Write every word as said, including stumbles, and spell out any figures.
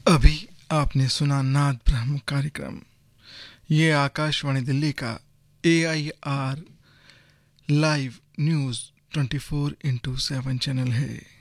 अभी आपने सुना नाद ब्रह्म कार्यक्रम। ये आकाशवाणी दिल्ली का ए I R live news twenty four into seven channel है।